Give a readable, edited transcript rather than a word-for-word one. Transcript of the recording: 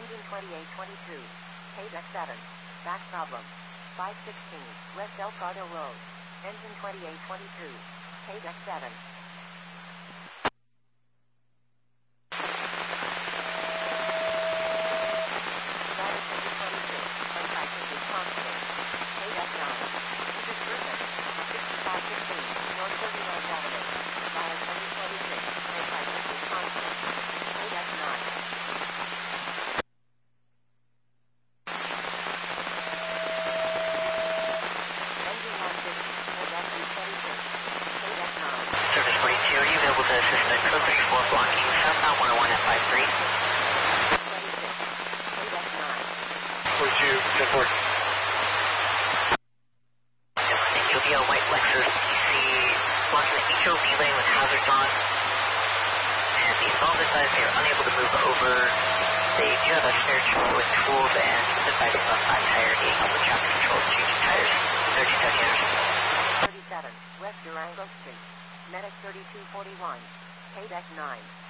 Engine 2822. KDEC 7. Back problem. 516. West El Prado Road. Engine 2822. KDEC 7. Service 42, are you available to assist at code 34 blocking southbound 101 at 53? 42, 10-4. You'll be a white Lexus DC blocking the HOV lane with hazards on. And the involvement says they are unable to move over. They do have a spare trailer with tools and the back is on 5 tire, getting up with traffic control, changing tires. 30 seconds. 37, West Durango Street. Medic 3241. KDEC 9.